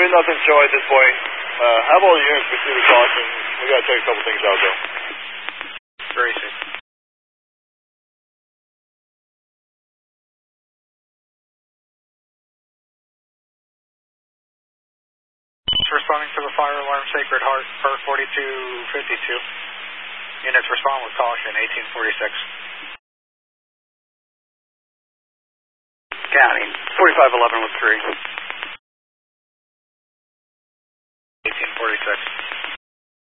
Copy, nothing show at this point. Have all the units proceed with caution. We gotta check a couple things out though. Very safe. Responding to the fire alarm, Sacred Heart, per 4252. Units respond with caution, 1846. County, 4511 with 3.